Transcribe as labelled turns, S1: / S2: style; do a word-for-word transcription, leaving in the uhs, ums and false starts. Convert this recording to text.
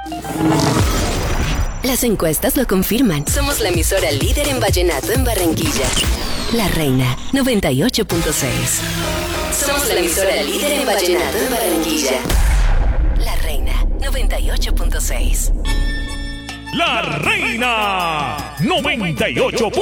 S1: Las encuestas lo confirman. Somos la emisora líder en vallenato en Barranquilla. La Reina, noventa y ocho punto seis. Somos la emisora líder en vallenato en Barranquilla. La Reina, noventa y ocho punto seis.
S2: La Reina, noventa y ocho punto seis.